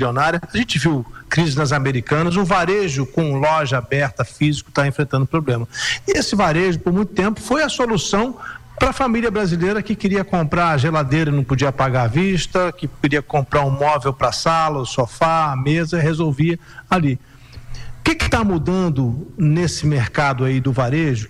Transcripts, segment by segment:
bilionária. A gente viu crise nas Americanas, o varejo com loja aberta, físico, está enfrentando problema. E esse varejo, por muito tempo, foi a solução para a família brasileira que queria comprar a geladeira e não podia pagar à vista, que queria comprar um móvel para a sala, o sofá, a mesa, resolvia ali. O que está mudando nesse mercado aí do varejo?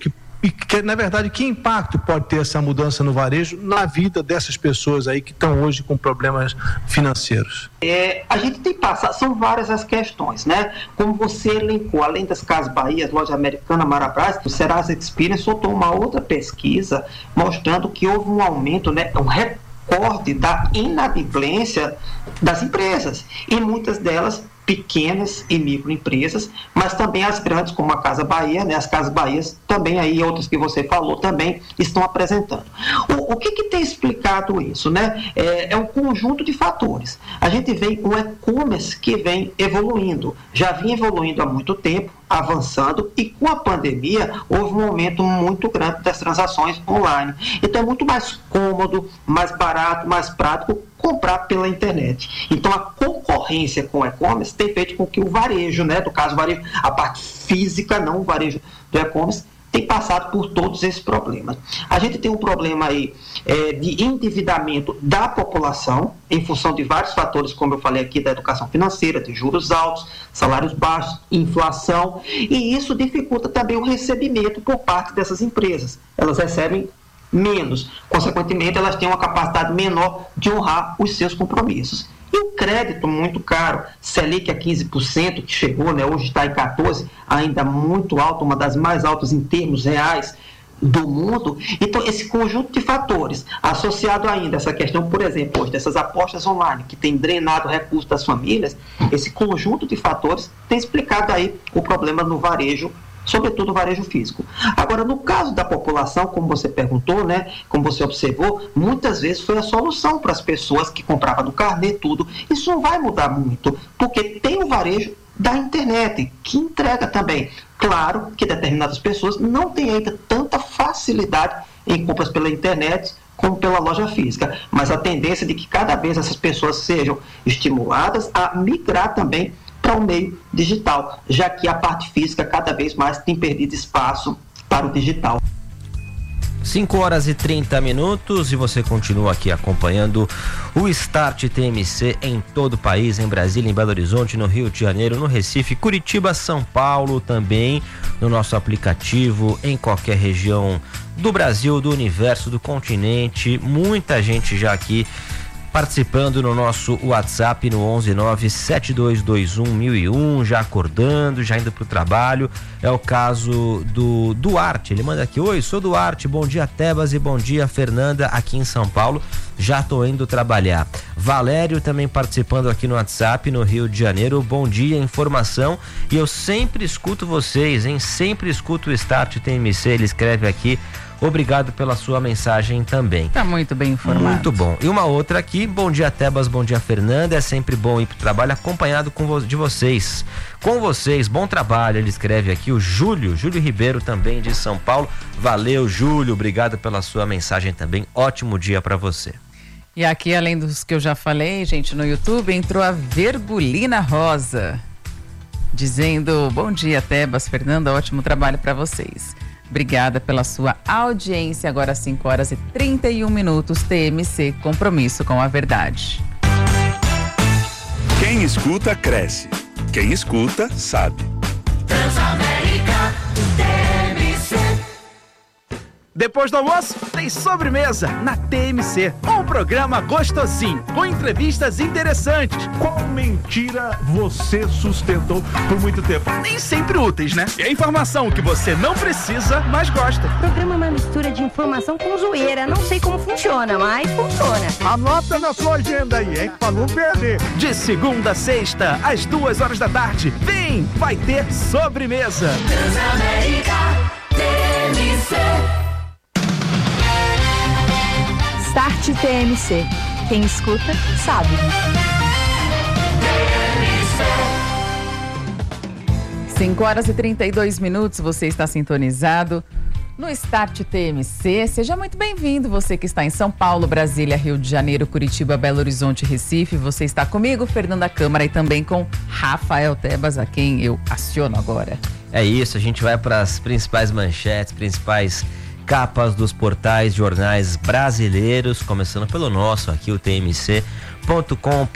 Na verdade, que impacto pode ter essa mudança no varejo na vida dessas pessoas aí que estão hoje com problemas financeiros? A gente tem passado, são várias as questões, né? Como você elencou, além das Casas Bahia, Loja Americana, Marabras, o Serasa Experience soltou uma outra pesquisa mostrando que houve um aumento, né? Um recorde da inadimplência das empresas, e muitas delas pequenas e microempresas, mas também as grandes, como a Casa Bahia, né? As Casas Bahias também aí, outras que você falou, também estão apresentando. O que tem explicado isso, né? É um conjunto de fatores. A gente vê um e-commerce que vem evoluindo, já vinha evoluindo há muito tempo, avançando, e com a pandemia houve um aumento muito grande das transações online. Então é muito mais cômodo, mais barato, mais prático comprar pela internet. Então a concorrência com o e-commerce tem feito com que o varejo, né, do caso o varejo, a parte física, não o varejo do e-commerce, tem passado por todos esses problemas. A gente tem um problema aí de endividamento da população, em função de vários fatores, como eu falei aqui, da educação financeira, de juros altos, salários baixos, inflação, e isso dificulta também o recebimento por parte dessas empresas. Elas recebem menos, consequentemente elas têm uma capacidade menor de honrar os seus compromissos. E o crédito muito caro, Selic a 15%, que chegou, né, hoje está em 14%, ainda muito alto, uma das mais altas em termos reais do mundo. Então, esse conjunto de fatores, associado ainda a essa questão, por exemplo, hoje, dessas apostas online, que tem drenado recursos das famílias, esse conjunto de fatores tem explicado aí o problema no varejo, sobretudo o varejo físico. Agora, no caso da população, como você perguntou, né, como você observou, muitas vezes foi a solução para as pessoas que compravam no carnê, tudo. Isso não vai mudar muito, porque tem o varejo da internet, que entrega também. Claro que determinadas pessoas não têm ainda tanta facilidade em compras pela internet como pela loja física, mas a tendência de que cada vez essas pessoas sejam estimuladas a migrar também para o meio digital, já que a parte física cada vez mais tem perdido espaço para o digital. 5h30 e você continua aqui acompanhando o Start TMC em todo o país, em Brasília, em Belo Horizonte, no Rio de Janeiro, no Recife, Curitiba, São Paulo, também no nosso aplicativo, em qualquer região do Brasil, do universo, do continente. Muita gente já aqui participando no nosso WhatsApp no 11972211001, já acordando, já indo pro trabalho. É o caso do Duarte, ele manda aqui: oi, sou Duarte, bom dia Tebas e bom dia Fernanda, aqui em São Paulo, já tô indo trabalhar. Valério também participando aqui no WhatsApp no Rio de Janeiro, bom dia, informação, e eu sempre escuto vocês, hein, sempre escuto o Start TMC, ele escreve aqui. Obrigado pela sua mensagem também. Tá muito bem informado. Muito bom. E uma outra aqui: bom dia Tebas, bom dia Fernanda, é sempre bom ir pro trabalho acompanhado de vocês. Com vocês, bom trabalho, ele escreve aqui, o Júlio Ribeiro, também de São Paulo. Valeu, Júlio, obrigado pela sua mensagem também, ótimo dia para você. E aqui, além dos que eu já falei, gente, no YouTube, entrou a Vergulina Rosa, dizendo: bom dia Tebas, Fernanda, ótimo trabalho para vocês. Obrigada pela sua audiência. Agora 5h31, TMC, compromisso com a verdade. Quem escuta, cresce. Quem escuta, sabe. Transamérica, TMC. Depois do almoço, tem sobremesa na TMC. Um programa gostosinho, com entrevistas interessantes. Qual mentira você sustentou por muito tempo? Nem sempre úteis, né? E a informação que você não precisa, mas gosta. O programa é uma mistura de informação com zoeira. Não sei como funciona, mas funciona. Anota na sua agenda aí, hein? Pra não perder. De segunda a sexta, às 2h da tarde. Vem, vai ter sobremesa. Transamérica, TMC. Start TMC. Quem escuta, sabe. 5h32, você está sintonizado no Start TMC. Seja muito bem-vindo, você que está em São Paulo, Brasília, Rio de Janeiro, Curitiba, Belo Horizonte, Recife. Você está comigo, Fernanda Câmara, e também com Rafael Tebas, a quem eu aciono agora. É isso, a gente vai para as principais manchetes, principais capas dos portais, jornais brasileiros, começando pelo nosso aqui, o tmc.com.br,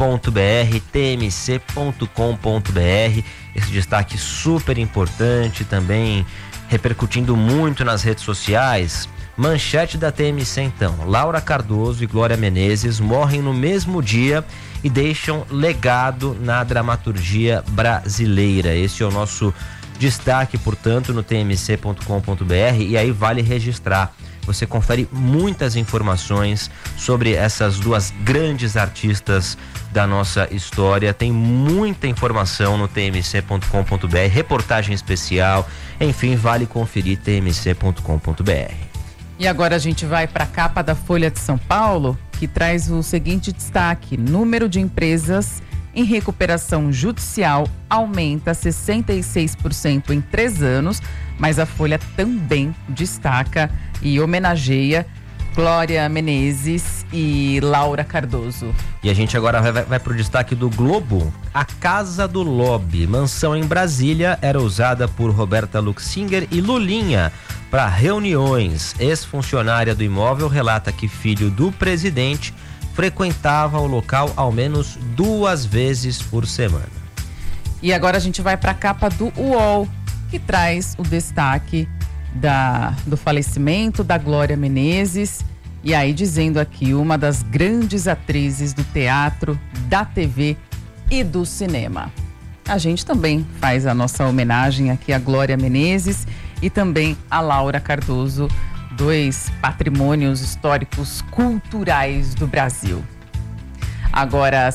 tmc.com.br. Esse destaque super importante, também repercutindo muito nas redes sociais. Manchete da TMC então: Laura Cardoso e Glória Menezes morrem no mesmo dia e deixam legado na dramaturgia brasileira. Esse é o nosso destaque, portanto, no tmc.com.br, e aí vale registrar. Você confere muitas informações sobre essas duas grandes artistas da nossa história. Tem muita informação no tmc.com.br, reportagem especial, enfim, vale conferir tmc.com.br. E agora a gente vai para a capa da Folha de São Paulo, que traz o seguinte destaque: número de empresas em recuperação judicial aumenta 66% em 3 anos, mas a Folha também destaca e homenageia Glória Menezes e Laura Cardoso. E a gente agora vai para o destaque do Globo. A Casa do Lobby, mansão em Brasília, era usada por Roberta Luxinger e Lulinha para reuniões. Ex-funcionária do imóvel relata que filho do presidente frequentava o local ao menos 2 vezes por semana. E agora a gente vai para a capa do UOL, que traz o destaque do falecimento da Glória Menezes, e aí dizendo aqui, uma das grandes atrizes do teatro, da TV e do cinema. A gente também faz a nossa homenagem aqui à Glória Menezes e também a Laura Cardoso, 2 patrimônios históricos culturais do Brasil. Agora,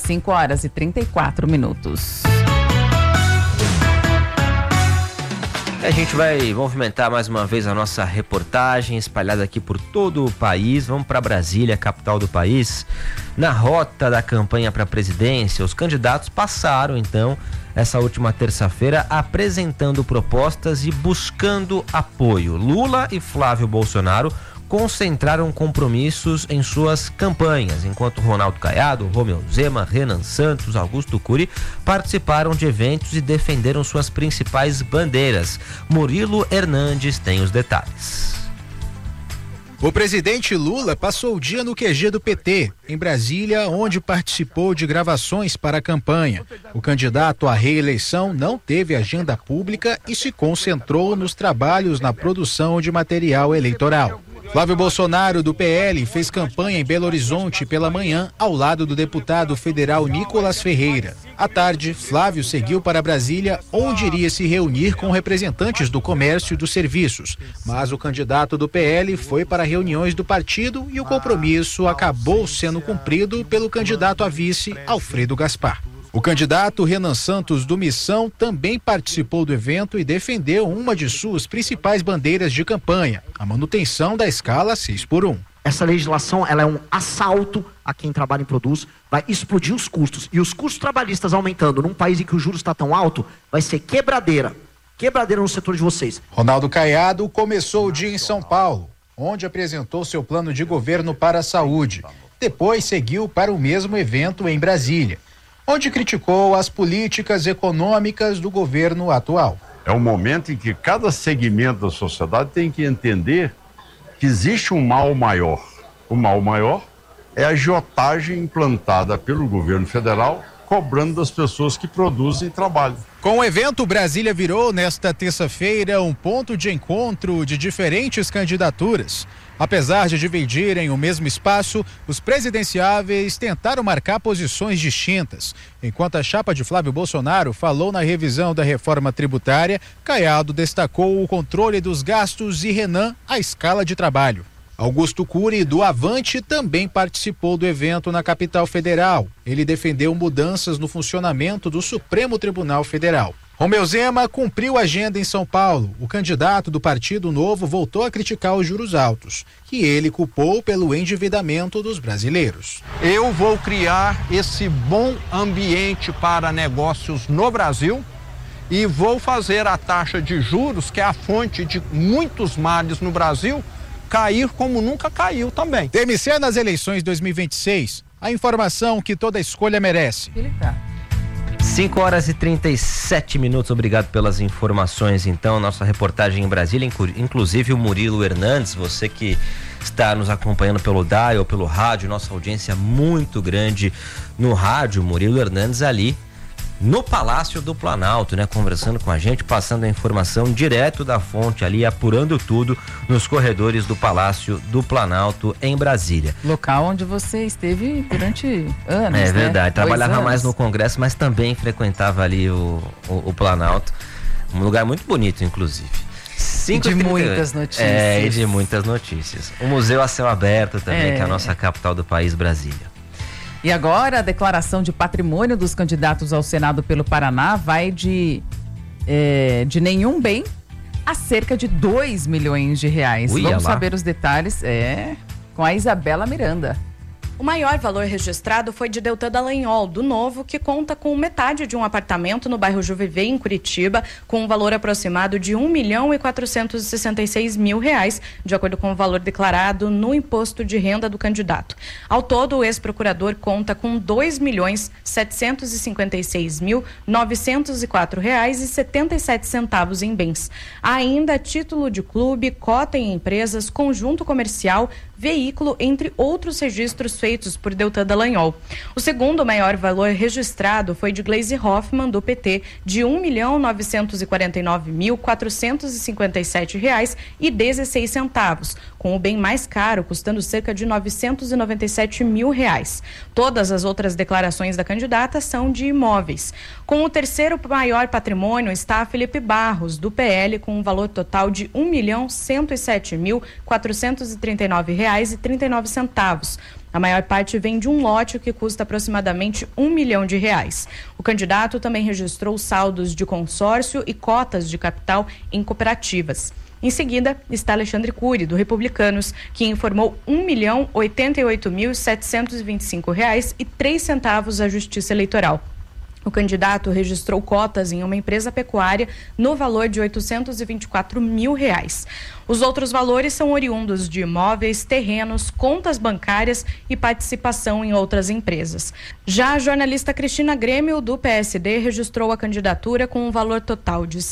5h34. A gente vai movimentar mais uma vez a nossa reportagem espalhada aqui por todo o país. Vamos para Brasília, capital do país. Na rota da campanha para a presidência, os candidatos passaram então essa última terça-feira apresentando propostas e buscando apoio. Lula e Flávio Bolsonaro concentraram compromissos em suas campanhas, enquanto Ronaldo Caiado, Romeu Zema, Renan Santos, Augusto Cury participaram de eventos e defenderam suas principais bandeiras. Murilo Hernandes tem os detalhes. O presidente Lula passou o dia no QG do PT, em Brasília, onde participou de gravações para a campanha. O candidato à reeleição não teve agenda pública e se concentrou nos trabalhos na produção de material eleitoral. Flávio Bolsonaro, do PL, fez campanha em Belo Horizonte pela manhã, ao lado do deputado federal Nicolas Ferreira. À tarde, Flávio seguiu para Brasília, onde iria se reunir com representantes do comércio e dos serviços. Mas o candidato do PL foi para reuniões do partido e o compromisso acabou sendo cumprido pelo candidato a vice, Alfredo Gaspar. O candidato Renan Santos, do Missão, também participou do evento e defendeu uma de suas principais bandeiras de campanha, a manutenção da escala 6x1. Essa legislação, ela é um assalto a quem trabalha em produtos, vai explodir os custos. E os custos trabalhistas aumentando num país em que o juros está tão alto, vai ser quebradeira no setor de vocês. Ronaldo Caiado começou o dia em São Paulo, onde apresentou seu plano de governo para a saúde. Depois seguiu para o mesmo evento em Brasília, onde criticou as políticas econômicas do governo atual. É um momento em que cada segmento da sociedade tem que entender que existe um mal maior. O mal maior é a agiotagem implantada pelo governo federal, cobrando das pessoas que produzem e trabalham. Com o evento, Brasília virou, nesta terça-feira, um ponto de encontro de diferentes candidaturas. Apesar de dividirem o mesmo espaço, os presidenciáveis tentaram marcar posições distintas. Enquanto a chapa de Flávio Bolsonaro falou na revisão da reforma tributária, Caiado destacou o controle dos gastos e Renan a escala de trabalho. Augusto Cury, do Avante, também participou do evento na capital federal. Ele defendeu mudanças no funcionamento do Supremo Tribunal Federal. Romeu Zema cumpriu a agenda em São Paulo. O candidato do Partido Novo voltou a criticar os juros altos, que ele culpou pelo endividamento dos brasileiros. Eu vou criar esse bom ambiente para negócios no Brasil e vou fazer a taxa de juros, que é a fonte de muitos males no Brasil, cair como nunca caiu também. TMC nas eleições 2026, a informação que toda escolha merece. 5h37, obrigado pelas informações. Então, nossa reportagem em Brasília, inclusive o Murilo Hernandes, você que está nos acompanhando pelo dial ou pelo rádio, nossa audiência muito grande no rádio, Murilo Hernandes ali no Palácio do Planalto, né? Conversando com a gente, passando a informação direto da fonte ali, apurando tudo nos corredores do Palácio do Planalto em Brasília. Local onde você esteve durante anos, É verdade, né? trabalhava mais no Congresso, mas também frequentava ali o Planalto, um lugar muito bonito, inclusive. E de muitas notícias. E de muitas notícias. O Museu a Céu Aberto também, que é a nossa capital do país, Brasília. E agora a declaração de patrimônio dos candidatos ao Senado pelo Paraná vai de nenhum bem a cerca de 2 milhões de reais. Vamos saber os detalhes com a Isabela Miranda. O maior valor registrado foi de Deltan Dallagnol, do Novo, que conta com metade de um apartamento no bairro Juviver, em Curitiba, com um valor aproximado de R$1.466.000, de acordo com o valor declarado no imposto de renda do candidato. Ao todo, o ex-procurador conta com R$2.756.904,77 em bens. Há ainda título de clube, cota em empresas, conjunto comercial, veículo, entre outros registros feitos por Deltan Dallagnol. O segundo maior valor registrado foi de Gleisi Hoffmann, do PT, de R$1.949.457,16, com o bem mais caro, custando cerca de R$997.000. Todas as outras declarações da candidata são de imóveis. Com o terceiro maior patrimônio está Felipe Barros, do PL, com um valor total de R$1.107.439,39. A maior parte vem de um lote que custa aproximadamente R$1 milhão. O candidato também registrou saldos de consórcio e cotas de capital em cooperativas. Em seguida, está Alexandre Cury, do Republicanos, que informou R$1.088.725,03 à Justiça Eleitoral. O candidato registrou cotas em uma empresa pecuária no valor de R$824.000. Os outros valores são oriundos de imóveis, terrenos, contas bancárias e participação em outras empresas. Já a jornalista Cristina Grêmio, do PSD, registrou a candidatura com um valor total de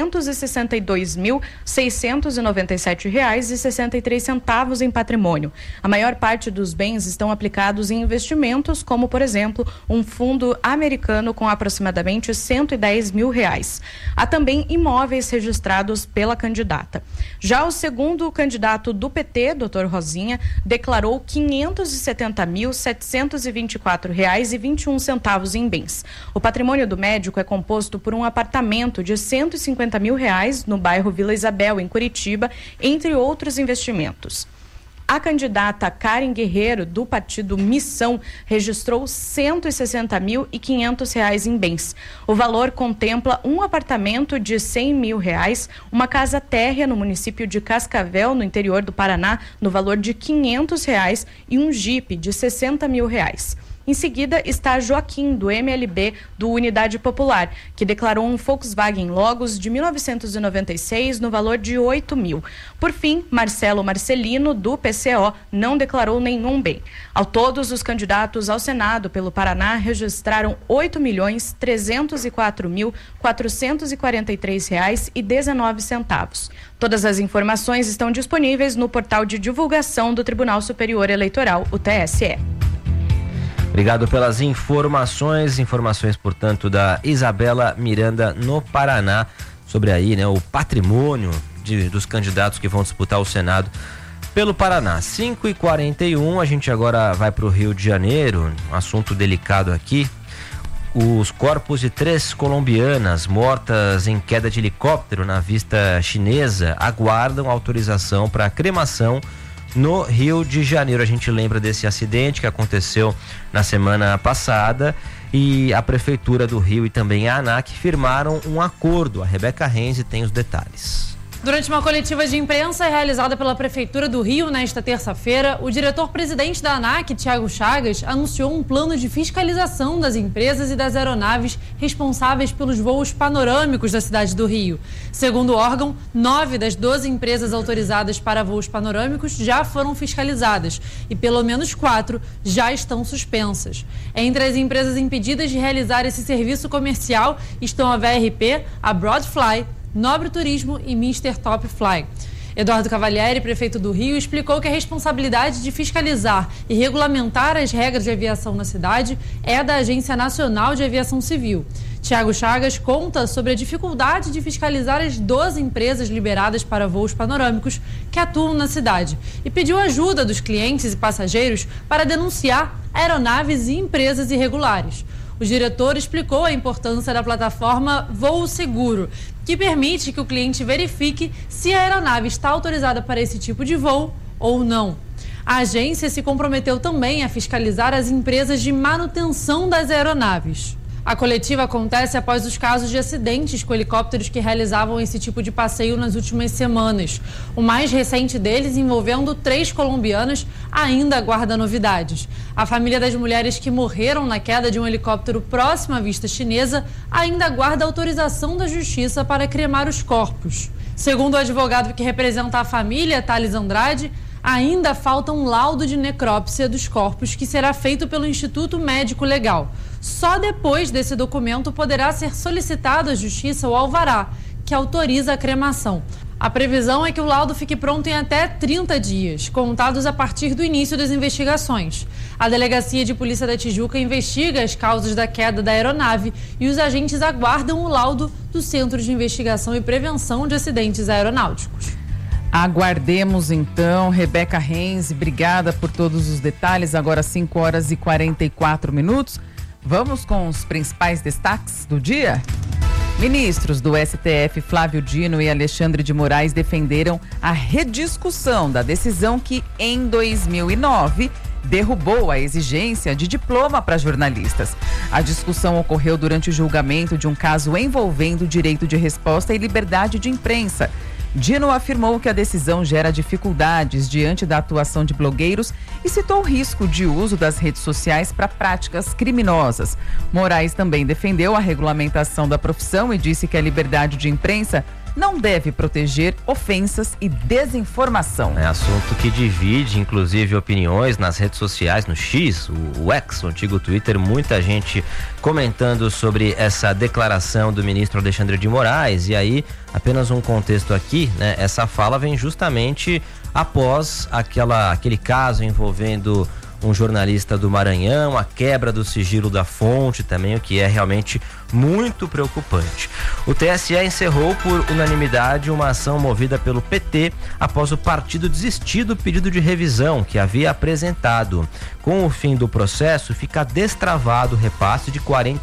R$662.697,63 em patrimônio. A maior parte dos bens estão aplicados em investimentos, como, por exemplo, um fundo americano com aproximadamente R$110.000. Há também imóveis registrados pela candidata. Já o segundo candidato do PT, Dr. Rosinha, declarou R$570.724,21 em bens. O patrimônio do médico é composto por um apartamento de R$150.000 no bairro Vila Isabel, em Curitiba, entre outros investimentos. A candidata Karen Guerreiro, do partido Missão, registrou R$160.500 em bens. O valor contempla um apartamento de R$100.000, uma casa térrea no município de Cascavel, no interior do Paraná, no valor de R$500, e um Jeep de R$60.000. Em seguida está Joaquim, do MLB, do Unidade Popular, que declarou um Volkswagen Logos de 1996 no valor de R$8.000. Por fim, Marcelo Marcelino, do PCO, não declarou nenhum bem. Ao todos, os candidatos ao Senado pelo Paraná registraram R$8.304.443,19. Todas as informações estão disponíveis no portal de divulgação do Tribunal Superior Eleitoral, o TSE. Obrigado pelas informações, portanto, da Isabela Miranda no Paraná, sobre aí, né, o patrimônio dos candidatos que vão disputar o Senado pelo Paraná. 5h41, a gente agora vai para o Rio de Janeiro, um assunto delicado aqui. Os corpos de 3 colombianas mortas em queda de helicóptero na vista chinesa aguardam autorização para cremação no Rio de Janeiro. A gente lembra desse acidente que aconteceu na semana passada e a Prefeitura do Rio e também a ANAC firmaram um acordo. A Rebeca Renzi tem os detalhes. Durante uma coletiva de imprensa realizada pela Prefeitura do Rio nesta terça-feira, o diretor-presidente da ANAC, Tiago Chagas, anunciou um plano de fiscalização das empresas e das aeronaves responsáveis pelos voos panorâmicos da cidade do Rio. Segundo o órgão, 9 das 12 empresas autorizadas para voos panorâmicos já foram fiscalizadas e pelo menos 4 já estão suspensas. Entre as empresas impedidas de realizar esse serviço comercial estão a VRP, a Broadfly, Nobre Turismo e Mr. Top Fly. Eduardo Cavalieri, prefeito do Rio, explicou que a responsabilidade de fiscalizar e regulamentar as regras de aviação na cidade é da Agência Nacional de Aviação Civil. Tiago Chagas conta sobre a dificuldade de fiscalizar as 12 empresas liberadas para voos panorâmicos que atuam na cidade e pediu ajuda dos clientes e passageiros para denunciar aeronaves e empresas irregulares. O diretor explicou a importância da plataforma Voo Seguro, que permite que o cliente verifique se a aeronave está autorizada para esse tipo de voo ou não. A agência se comprometeu também a fiscalizar as empresas de manutenção das aeronaves. A coletiva acontece após os casos de acidentes com helicópteros que realizavam esse tipo de passeio nas últimas semanas. O mais recente deles, envolvendo 3 colombianas, ainda aguarda novidades. A família das mulheres que morreram na queda de um helicóptero próximo à Vista Chinesa ainda aguarda autorização da Justiça para cremar os corpos. Segundo o advogado que representa a família, Thales Andrade, ainda falta um laudo de necrópsia dos corpos que será feito pelo Instituto Médico Legal. Só depois desse documento poderá ser solicitado à Justiça o alvará, que autoriza a cremação. A previsão é que o laudo fique pronto em até 30 dias, contados a partir do início das investigações. A Delegacia de Polícia da Tijuca investiga as causas da queda da aeronave e os agentes aguardam o laudo do Centro de Investigação e Prevenção de Acidentes Aeronáuticos. Aguardemos então. Rebeca Renz, obrigada por todos os detalhes. Agora 5 horas e 44 minutos. Vamos com os principais destaques do dia? Ministros do STF, Flávio Dino e Alexandre de Moraes, defenderam a rediscussão da decisão que, em 2009, derrubou a exigência de diploma para jornalistas. A discussão ocorreu durante o julgamento de um caso envolvendo direito de resposta e liberdade de imprensa. Dino afirmou que a decisão gera dificuldades diante da atuação de blogueiros e citou o risco de uso das redes sociais para práticas criminosas. Moraes também defendeu a regulamentação da profissão e disse que a liberdade de imprensa não deve proteger ofensas e desinformação. É assunto que divide, inclusive, opiniões nas redes sociais, no X, o X, o antigo Twitter, muita gente comentando sobre essa declaração do ministro Alexandre de Moraes. E aí, apenas um contexto aqui, né? Essa fala vem justamente após aquele caso envolvendo um jornalista do Maranhão, a quebra do sigilo da fonte também, o que é realmente muito preocupante. O TSE encerrou por unanimidade uma ação movida pelo PT após o partido desistir do pedido de revisão que havia apresentado. Com o fim do processo, fica destravado o repasse de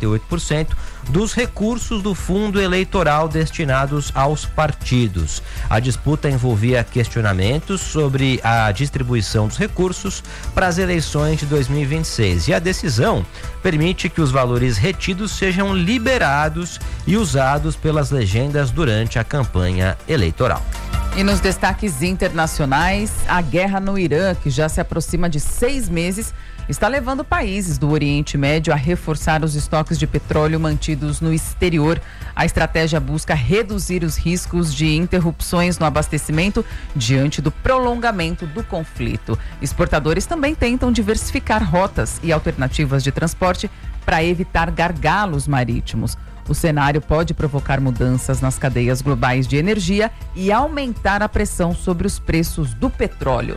48% dos recursos do fundo eleitoral destinados aos partidos. A disputa envolvia questionamentos sobre a distribuição dos recursos para as eleições de 2026 e a decisão permite que os valores retidos sejam liberados e usados pelas legendas durante a campanha eleitoral. E nos destaques internacionais, a guerra no Irã, que já se aproxima de 6 meses, está levando países do Oriente Médio a reforçar os estoques de petróleo mantidos no exterior. A estratégia busca reduzir os riscos de interrupções no abastecimento diante do prolongamento do conflito. Exportadores também tentam diversificar rotas e alternativas de transporte para evitar gargalos marítimos. O cenário pode provocar mudanças nas cadeias globais de energia e aumentar a pressão sobre os preços do petróleo.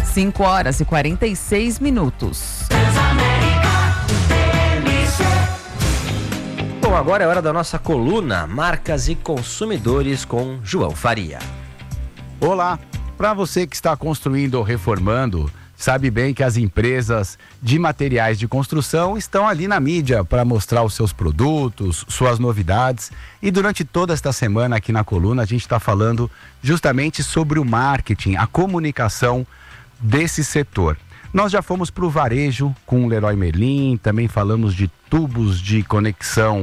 5 horas e 46 minutos. Bom, agora é hora da nossa coluna Marcas e Consumidores com João Faria. Olá, para você que está construindo ou reformando, sabe bem que as empresas de materiais de construção estão ali na mídia para mostrar os seus produtos, suas novidades. E durante toda esta semana aqui na coluna a gente está falando justamente sobre o marketing, a comunicação desse setor. Nós já fomos para o varejo com o Leroy Merlin, também falamos de tubos de conexão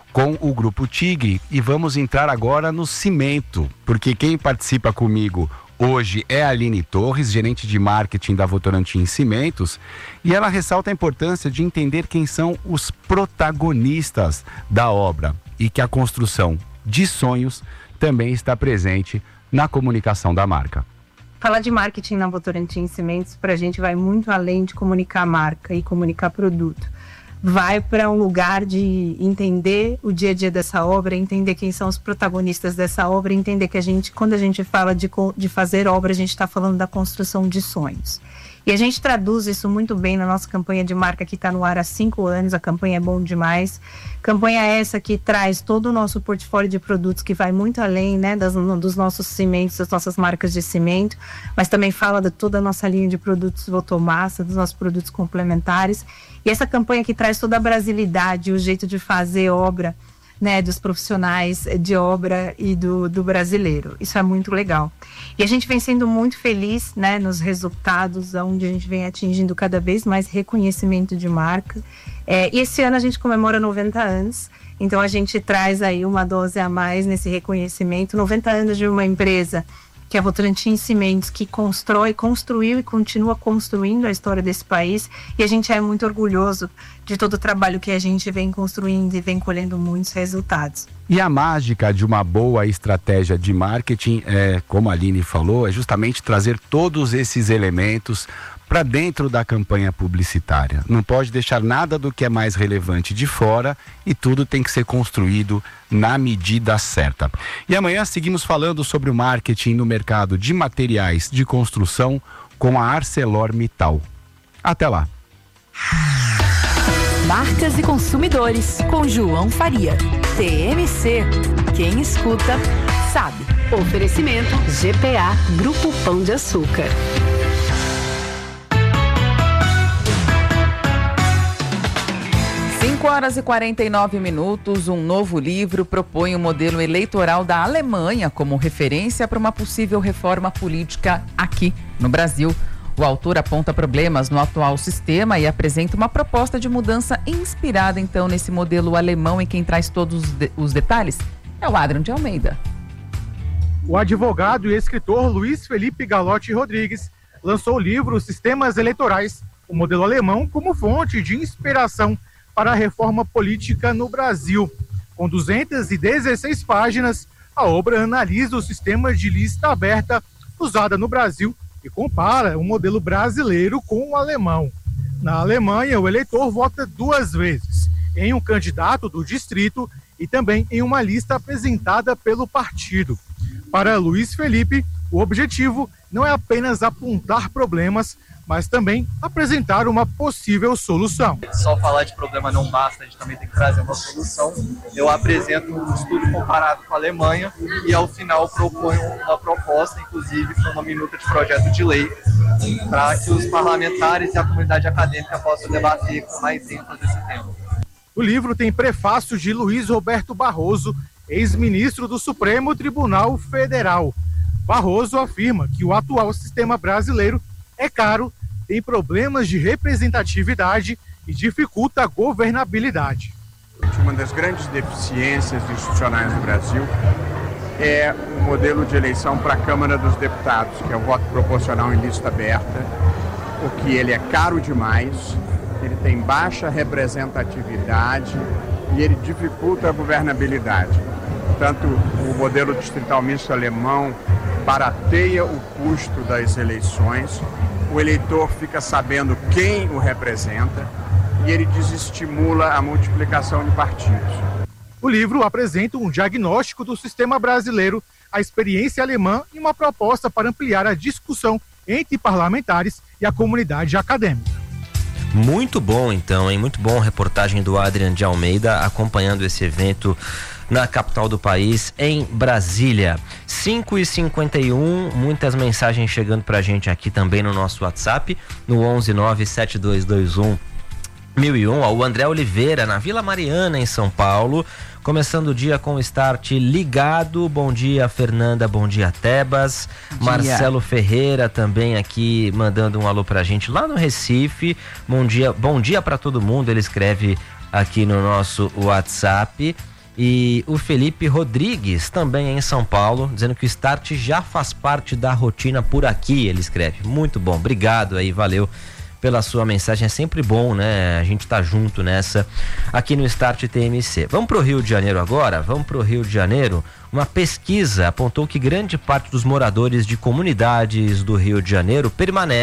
com o Grupo Tigre e vamos entrar agora no cimento, porque quem participa comigo hoje é a Aline Torres, gerente de marketing da Votorantim Cimentos, e ela ressalta a importância de entender quem são os protagonistas da obra e que a construção de sonhos também está presente na comunicação da marca. Falar de marketing na Votorantim Cimentos para a gente vai muito além de comunicar marca e comunicar produto. Vai para um lugar de entender o dia a dia dessa obra, entender quem são os protagonistas dessa obra, entender que quando a gente fala de fazer obra, a gente está falando da construção de sonhos. E a gente traduz isso muito bem na nossa campanha de marca que está no ar há 5 anos, a campanha é bom demais. Campanha essa que traz todo o nosso portfólio de produtos que vai muito além, né, dos nossos cimentos, das nossas marcas de cimento, mas também fala de toda a nossa linha de produtos Votomassa, dos nossos produtos complementares. E essa campanha que traz toda a brasilidade, o jeito de fazer obra, né, dos profissionais de obra e do brasileiro. Isso é muito legal. E a gente vem sendo muito feliz, né, nos resultados, onde a gente vem atingindo cada vez mais reconhecimento de marca. E esse ano a gente comemora 90 anos, então a gente traz aí uma dose a mais nesse reconhecimento. 90 anos de uma empresa que é a Votorantim Cimentos, que construiu e continua construindo a história desse país, e a gente é muito orgulhoso de todo o trabalho que a gente vem construindo e vem colhendo muitos resultados. E a mágica de uma boa estratégia de marketing, como a Aline falou, é justamente trazer todos esses elementos para dentro da campanha publicitária. Não pode deixar nada do que é mais relevante de fora e tudo tem que ser construído na medida certa. E amanhã seguimos falando sobre o marketing no mercado de materiais de construção com a ArcelorMittal. Até lá. Marcas e consumidores com João Faria. TMC. Quem escuta, sabe. Oferecimento GPA Grupo Pão de Açúcar. 5h49, um novo livro propõe o modelo eleitoral da Alemanha como referência para uma possível reforma política aqui no Brasil. O autor aponta problemas no atual sistema e apresenta uma proposta de mudança inspirada então nesse modelo alemão, e quem traz todos os detalhes é o Adrian de Almeida. O advogado e escritor Luiz Felipe Galotti Rodrigues lançou o livro Sistemas Eleitorais, o modelo alemão como fonte de inspiração para a reforma política no Brasil. Com 216 páginas, a obra analisa o sistema de lista aberta usada no Brasil e compara o modelo brasileiro com o alemão. Na Alemanha, o eleitor vota 2 vezes, em um candidato do distrito e também em uma lista apresentada pelo partido. Para Luiz Felipe, o objetivo não é apenas apontar problemas, mas também apresentar uma possível solução. Só falar de problema não basta, a gente também tem que trazer uma solução. Eu apresento um estudo comparado com a Alemanha e ao final proponho uma proposta, inclusive com uma minuta de projeto de lei, para que os parlamentares e a comunidade acadêmica possam debater com mais ênfase esse tema. O livro tem prefácio de Luiz Roberto Barroso, ex-ministro do Supremo Tribunal Federal. Barroso afirma que o atual sistema brasileiro é caro, tem problemas de representatividade e dificulta a governabilidade. Uma das grandes deficiências institucionais do Brasil é o modelo de eleição para a Câmara dos Deputados, que é o voto proporcional em lista aberta, porque ele é caro demais, ele tem baixa representatividade e ele dificulta a governabilidade. Portanto, o modelo distrital misto alemão barateia o custo das eleições, o eleitor fica sabendo quem o representa e ele desestimula a multiplicação de partidos. O livro apresenta um diagnóstico do sistema brasileiro, a experiência alemã e uma proposta para ampliar a discussão entre parlamentares e a comunidade acadêmica. Muito bom então, hein? Muito bom a reportagem do Adrian de Almeida acompanhando esse evento na capital do país, em Brasília. 5h51, muitas mensagens chegando pra gente aqui também no nosso WhatsApp, no 1197221 1001. O André Oliveira, na Vila Mariana, em São Paulo, começando o dia com o start ligado. Bom dia, Fernanda, bom dia, Tebas. Marcelo Ferreira também aqui mandando um alô pra gente lá no Recife. Bom dia para todo mundo, ele escreve aqui no nosso WhatsApp. E o Felipe Rodrigues, também em São Paulo, dizendo que o Start já faz parte da rotina por aqui, ele escreve. Muito bom, obrigado aí, valeu pela sua mensagem, é sempre bom, né? A gente tá junto nessa aqui no Start TMC. Vamos pro Rio de Janeiro agora? Vamos pro Rio de Janeiro. Uma pesquisa apontou que grande parte dos moradores de comunidades do Rio de Janeiro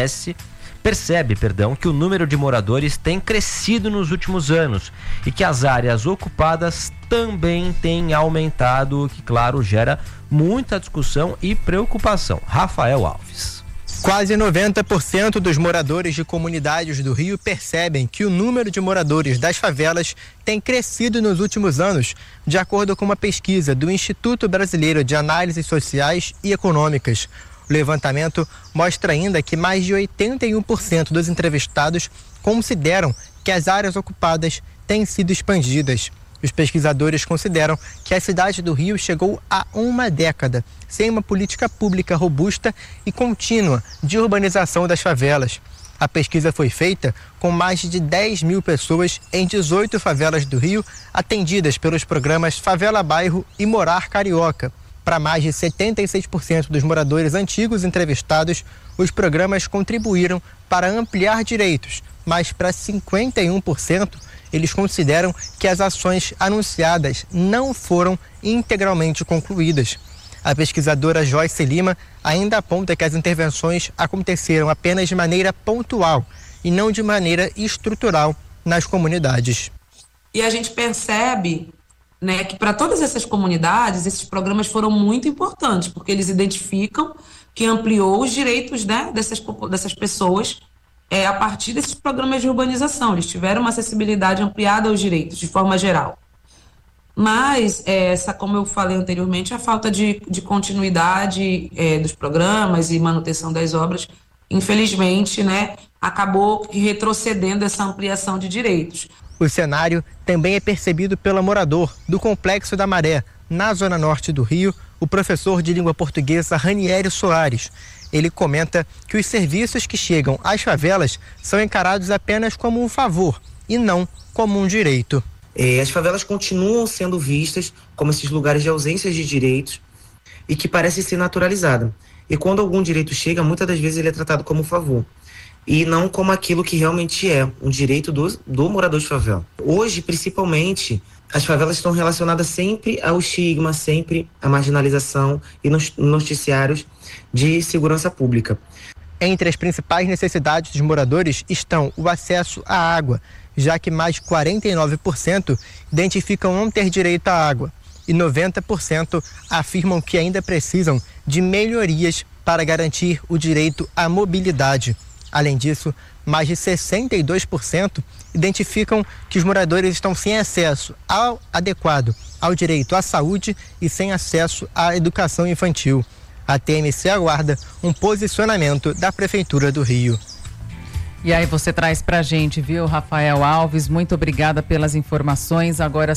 percebe que o número de moradores tem crescido nos últimos anos e que as áreas ocupadas também têm aumentado, o que, claro, gera muita discussão e preocupação. Rafael Alves. Quase 90% dos moradores de comunidades do Rio percebem que o número de moradores das favelas tem crescido nos últimos anos, de acordo com uma pesquisa do Instituto Brasileiro de Análises Sociais e Econômicas. O levantamento mostra ainda que mais de 81% dos entrevistados consideram que as áreas ocupadas têm sido expandidas. Os pesquisadores consideram que a cidade do Rio chegou a uma década sem uma política pública robusta e contínua de urbanização das favelas. A pesquisa foi feita com mais de 10 mil pessoas em 18 favelas do Rio, atendidas pelos programas Favela Bairro e Morar Carioca. Para mais de 76% dos moradores antigos entrevistados, os programas contribuíram para ampliar direitos, mas para 51%, eles consideram que as ações anunciadas não foram integralmente concluídas. A pesquisadora Joyce Lima ainda aponta que as intervenções aconteceram apenas de maneira pontual e não de maneira estrutural nas comunidades. E a gente percebe, né, que para todas essas comunidades, esses programas foram muito importantes, porque eles identificam que ampliou os direitos, né, dessas pessoas a partir desses programas de urbanização. Eles tiveram uma acessibilidade ampliada aos direitos, de forma geral. Mas, como eu falei anteriormente, a falta de continuidade dos programas e manutenção das obras, infelizmente, né, acabou retrocedendo essa ampliação de direitos. O cenário também é percebido pelo morador do Complexo da Maré, na zona norte do Rio, o professor de língua portuguesa Ranieri Soares. Ele comenta que os serviços que chegam às favelas são encarados apenas como um favor e não como um direito. As favelas continuam sendo vistas como esses lugares de ausência de direitos e que parecem ser naturalizados. E quando algum direito chega, muitas das vezes ele é tratado como um favor e não como aquilo que realmente é um direito do morador de favela. Hoje, principalmente, as favelas estão relacionadas sempre ao estigma, sempre à marginalização e nos noticiários de segurança pública. Entre as principais necessidades dos moradores estão o acesso à água, já que mais de 49% identificam não ter direito à água e 90% afirmam que ainda precisam de melhorias para garantir o direito à mobilidade. Além disso, mais de 62% identificam que os moradores estão sem acesso adequado ao direito à saúde e sem acesso à educação infantil. A TMC aguarda um posicionamento da Prefeitura do Rio. E aí você traz pra gente, viu, Rafael Alves? Muito obrigada pelas informações. Agora,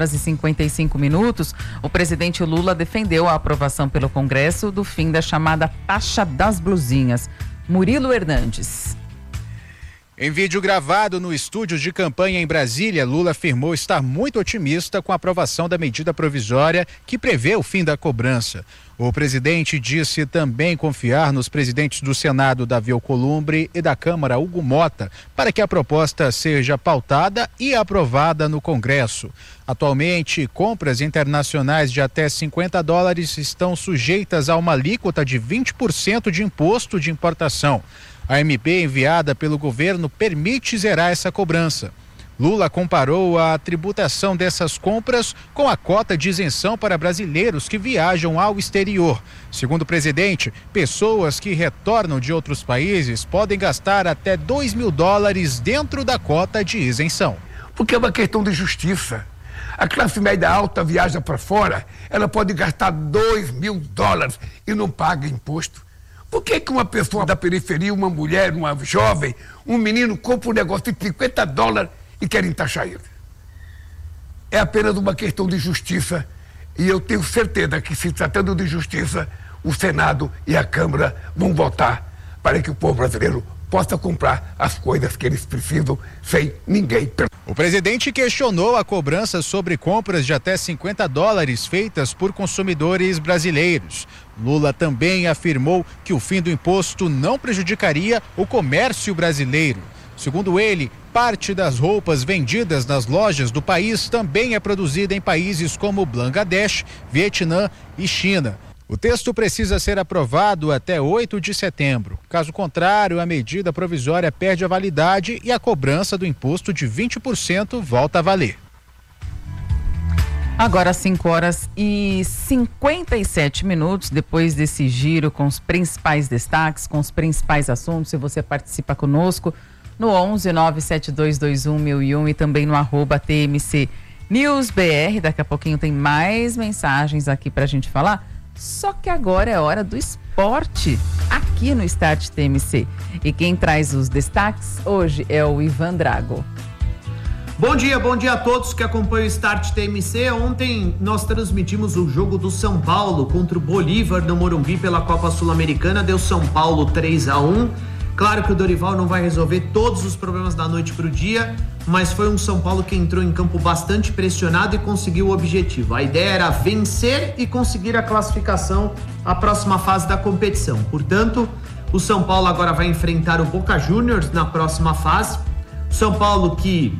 5h55, o presidente Lula defendeu a aprovação pelo Congresso do fim da chamada taxa das blusinhas. Murilo Hernandes. Em vídeo gravado no estúdio de campanha em Brasília, Lula afirmou estar muito otimista com a aprovação da medida provisória que prevê o fim da cobrança. O presidente disse também confiar nos presidentes do Senado, Davi Alcolumbre, e da Câmara, Hugo Mota, para que a proposta seja pautada e aprovada no Congresso. Atualmente, compras internacionais de até $50 estão sujeitas a uma alíquota de 20% de imposto de importação. A MP enviada pelo governo permite zerar essa cobrança. Lula comparou a tributação dessas compras com a cota de isenção para brasileiros que viajam ao exterior. Segundo o presidente, pessoas que retornam de outros países podem gastar até $2.000 dentro da cota de isenção. Porque é uma questão de justiça. A classe média alta viaja para fora, ela pode gastar $2.000 e não paga imposto. Por que uma pessoa da periferia, uma mulher, uma jovem, um menino compra um negócio de $50 e querem taxar ele? É apenas uma questão de justiça e eu tenho certeza que, se tratando de justiça, o Senado e a Câmara vão votar para que o povo brasileiro possa comprar as coisas que eles precisam sem ninguém. O presidente questionou a cobrança sobre compras de até $50 feitas por consumidores brasileiros. Lula também afirmou que o fim do imposto não prejudicaria o comércio brasileiro. Segundo ele, parte das roupas vendidas nas lojas do país também é produzida em países como Bangladesh, Vietnã e China. O texto precisa ser aprovado até 8 de setembro. Caso contrário, a medida provisória perde a validade e a cobrança do imposto de 20% volta a valer. Agora 5h57, depois desse giro com os principais destaques, com os principais assuntos. Se você participa conosco no 11 97221 1001 e também no @TMC News BR. Daqui a pouquinho tem mais mensagens aqui pra gente falar. Só que agora é hora do esporte aqui no Start TMC. E quem traz os destaques hoje é o Ivan Drago. Bom dia a todos que acompanham o Start TMC. Ontem nós transmitimos o jogo do São Paulo contra o Bolívar no Morumbi pela Copa Sul-Americana. Deu São Paulo 3-1. Claro que o Dorival não vai resolver todos os problemas da noite para o dia, mas foi um São Paulo que entrou em campo bastante pressionado e conseguiu o objetivo. A ideia era vencer e conseguir a classificação à próxima fase da competição. Portanto, o São Paulo agora vai enfrentar o Boca Juniors na próxima fase. O São Paulo que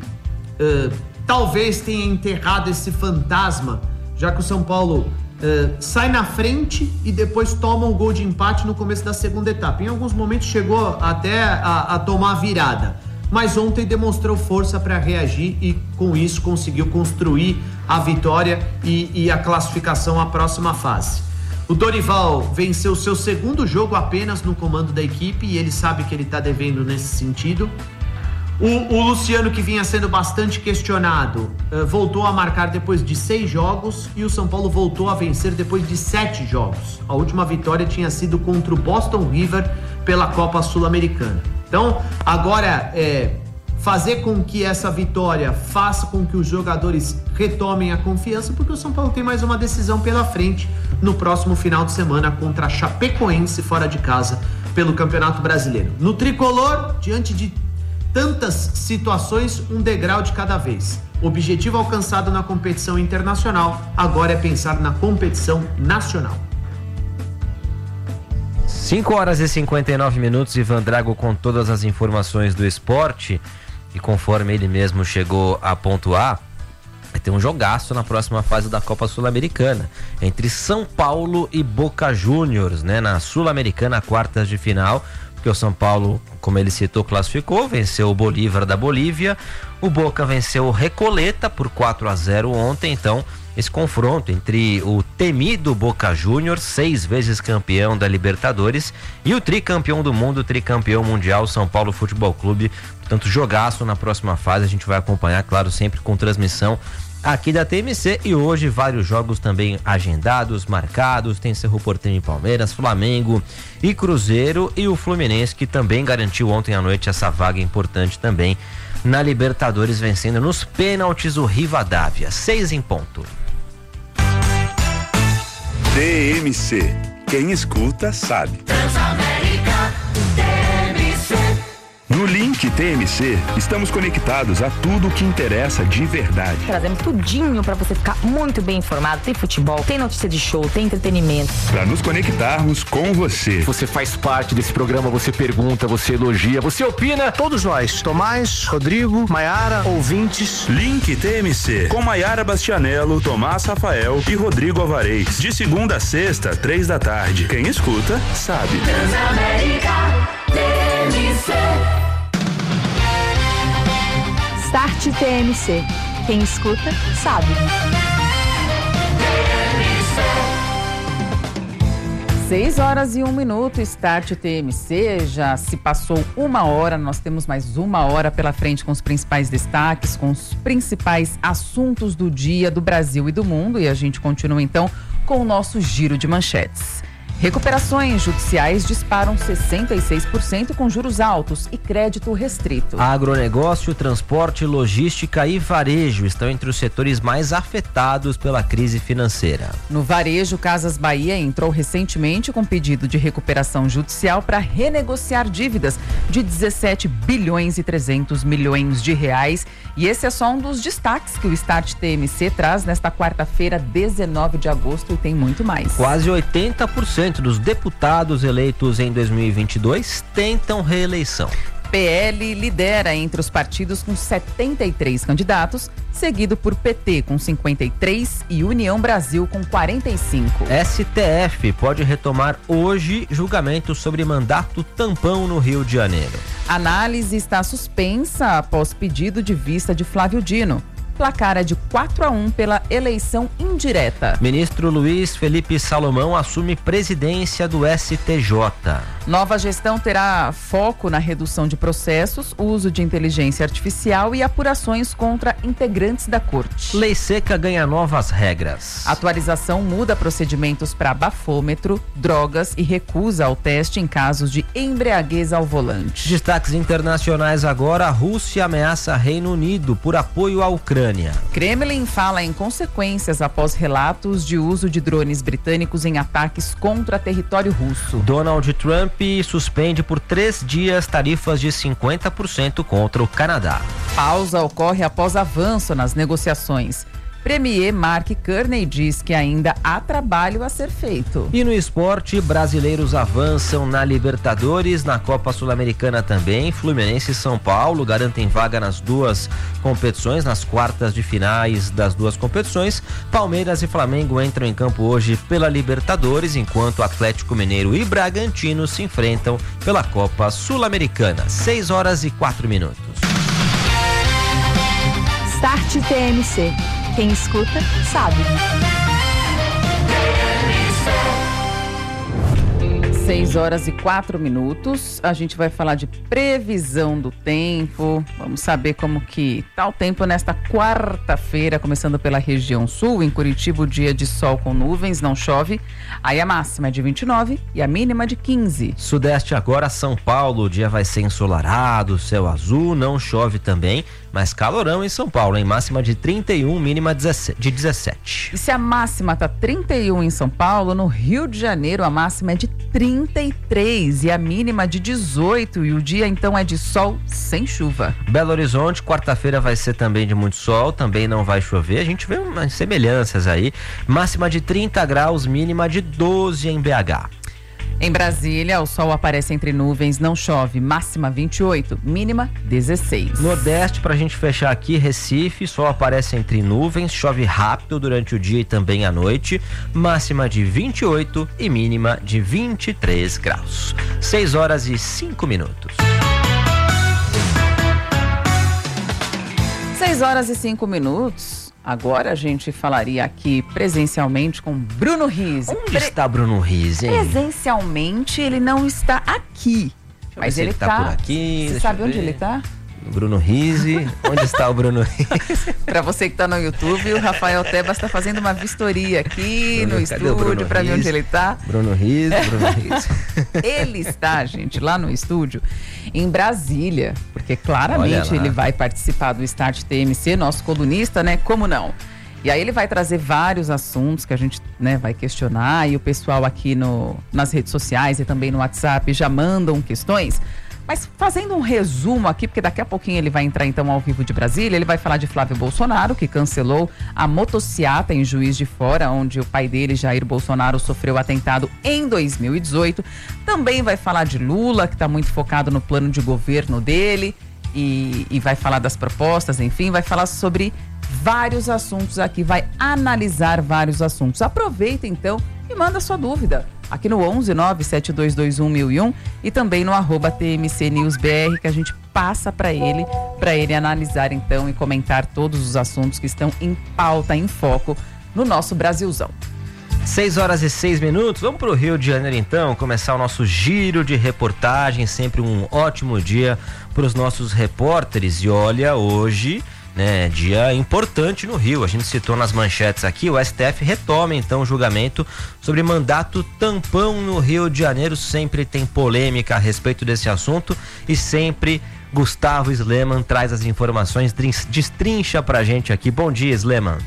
talvez tenha enterrado esse fantasma, já que o São Paulo sai na frente e depois toma um gol de empate no começo da segunda etapa. Em alguns momentos chegou até a tomar a virada, mas ontem demonstrou força para reagir e com isso conseguiu construir a vitória e a classificação à próxima fase. O Dorival venceu seu segundo jogo apenas no comando da equipe e ele sabe que ele está devendo nesse sentido. O Luciano, que vinha sendo bastante questionado, voltou a marcar depois de 6 jogos e o São Paulo voltou a vencer depois de 7 jogos. A última vitória tinha sido contra o Boston River pela Copa Sul-Americana. Então, agora fazer com que essa vitória faça com que os jogadores retomem a confiança, porque o São Paulo tem mais uma decisão pela frente no próximo final de semana contra a Chapecoense fora de casa pelo Campeonato Brasileiro. No tricolor, diante de tantas situações, um degrau de cada vez. O objetivo alcançado na competição internacional agora é pensar na competição nacional. 5h59, Ivan Drago com todas as informações do esporte. E conforme ele mesmo chegou a pontuar, vai ter um jogaço na próxima fase da Copa Sul-Americana entre São Paulo e Boca Juniors, né? Na Sul-Americana, quartas de final. Porque o São Paulo, como ele citou, classificou, venceu o Bolívar da Bolívia, o Boca venceu o Recoleta por 4-0 ontem. Então, esse confronto entre o temido Boca Juniors, 6 vezes campeão da Libertadores, e o tricampeão do mundo, tricampeão mundial, São Paulo Futebol Clube. Portanto, jogaço na próxima fase, a gente vai acompanhar, claro, sempre com transmissão aqui da TMC. E hoje vários jogos também agendados, marcados. Tem Cerro Porteño e Palmeiras, Flamengo e Cruzeiro, e o Fluminense, que também garantiu ontem à noite essa vaga importante também na Libertadores, vencendo nos pênaltis o Rivadavia. 6 em ponto. TMC, quem escuta sabe. Transamérica TMC. No Link TMC, estamos conectados a tudo o que interessa de verdade. Trazemos tudinho para você ficar muito bem informado. Tem futebol, tem notícia de show, tem entretenimento. Para nos conectarmos com você. Você faz parte desse programa, você pergunta, você elogia, você opina. Todos nós, Tomás, Rodrigo, Maiara, ouvintes. Link TMC, com Maiara Bastianello, Tomás Rafael e Rodrigo Alvarez. De segunda a sexta, 3 da tarde. Quem escuta, sabe. Transamérica TMC. Start TMC. Quem escuta, sabe. 6h01, Start TMC. Já se passou 1 hora, nós temos mais 1 hora pela frente com os principais destaques, com os principais assuntos do dia, do Brasil e do mundo. E a gente continua então com o nosso giro de manchetes. Recuperações judiciais disparam 66% com juros altos e crédito restrito. Agronegócio, transporte, logística e varejo estão entre os setores mais afetados pela crise financeira. No varejo, Casas Bahia entrou recentemente com pedido de recuperação judicial para renegociar dívidas de 17 bilhões e 300 milhões de reais. E esse é só um dos destaques que o Start TMC traz nesta quarta-feira, 19 de agosto, e tem muito mais. Quase 80% dos deputados eleitos em 2022 tentam reeleição. PL lidera entre os partidos com 73 candidatos, seguido por PT com 53 e União Brasil com 45. STF pode retomar hoje julgamento sobre mandato tampão no Rio de Janeiro. Análise está suspensa após pedido de vista de Flávio Dino. Placar é de 4-1 pela eleição indireta. Ministro Luiz Felipe Salomão assume presidência do STJ. Nova gestão terá foco na redução de processos, uso de inteligência artificial e apurações contra integrantes da corte. Lei seca ganha novas regras. Atualização muda procedimentos para bafômetro, drogas e recusa ao teste em casos de embriaguez ao volante. Destaques internacionais agora. A Rússia ameaça Reino Unido por apoio à Ucrânia. Kremlin fala em consequências após relatos de uso de drones britânicos em ataques contra território russo. Donald Trump suspende por 3 dias tarifas de 50% contra o Canadá. Pausa ocorre após avanço nas negociações. Premier Mark Carney diz que ainda há trabalho a ser feito. E no esporte, brasileiros avançam na Libertadores, na Copa Sul-Americana também. Fluminense e São Paulo garantem vaga nas duas competições, nas quartas de finais das duas competições. Palmeiras e Flamengo entram em campo hoje pela Libertadores, enquanto Atlético Mineiro e Bragantino se enfrentam pela Copa Sul-Americana. 6h04. Start TMC. Quem escuta, sabe. 6h04. A gente vai falar de previsão do tempo. Vamos saber como que tá o tempo nesta quarta-feira, começando pela região sul. Em Curitiba, o dia de sol com nuvens, não chove. Aí a máxima é de 29 e a mínima de 15. Sudeste agora, São Paulo, o dia vai ser ensolarado, céu azul, não chove também, mas calorão em São Paulo, em máxima de 31, mínima de 17. E se a máxima tá 31 em São Paulo, no Rio de Janeiro a máxima é de 33 e a mínima de 18, e o dia então é de sol sem chuva. Belo Horizonte, quarta-feira vai ser também de muito sol, também não vai chover, a gente vê umas semelhanças aí, máxima de 30 graus, mínima de 12 em BH. Em Brasília, o sol aparece entre nuvens, não chove, máxima 28, mínima 16. Nordeste, pra gente fechar aqui, Recife, sol aparece entre nuvens, chove rápido durante o dia e também à noite, máxima de 28 e mínima de 23 graus. 6h05. 6h05. Agora a gente falaria aqui presencialmente com Bruno Rizzi. Onde está Bruno Rizzi, hein? Presencialmente ele não está aqui, mas ele tá por aqui. Você sabe onde ele está? Bruno Rizzi. Onde está o Bruno Rizzi? Para você que está no YouTube, o Rafael Tebas está fazendo uma vistoria aqui no estúdio para ver onde ele está. Bruno Rizzi. Ele está, gente, lá no estúdio em Brasília, porque claramente ele vai participar do Start TMC, nosso colunista, né? Como não? E aí ele vai trazer vários assuntos que a gente, né, vai questionar, e o pessoal aqui nas redes sociais e também no WhatsApp já mandam questões. Mas fazendo um resumo aqui, porque daqui a pouquinho ele vai entrar então ao vivo de Brasília, ele vai falar de Flávio Bolsonaro, que cancelou a motociata em Juiz de Fora, onde o pai dele, Jair Bolsonaro, sofreu atentado em 2018. Também vai falar de Lula, que está muito focado no plano de governo dele, e vai falar das propostas, enfim, vai falar sobre vários assuntos aqui, vai analisar vários assuntos. Aproveita então e manda sua dúvida aqui no 11-97221-1001 e também no @TMCNewsBR, que a gente passa para ele analisar então e comentar todos os assuntos que estão em pauta, em foco no nosso Brasilzão. 6h06. Vamos para o Rio de Janeiro então, começar o nosso giro de reportagem, sempre um ótimo dia para os nossos repórteres. E olha, hoje né? Dia importante no Rio. A gente citou nas manchetes aqui, o STF retoma então o julgamento sobre mandato tampão no Rio de Janeiro. Sempre tem polêmica a respeito desse assunto e sempre Gustavo Sleman traz as informações, destrincha pra gente aqui. Bom dia, Sleman.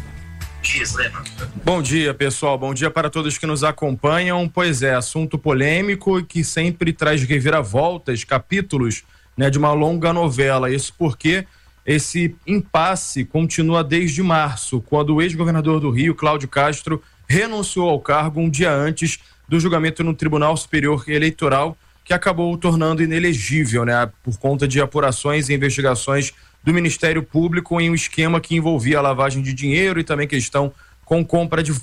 Bom dia, pessoal. Bom dia para todos que nos acompanham. Pois é, assunto polêmico e que sempre traz reviravoltas, capítulos, né, de uma longa novela. Isso porque esse impasse continua desde março, quando o ex-governador do Rio, Cláudio Castro, renunciou ao cargo um dia antes do julgamento no Tribunal Superior Eleitoral, que acabou o tornando inelegível, né, por conta de apurações e investigações do Ministério Público em um esquema que envolvia a lavagem de dinheiro e também questão com compra de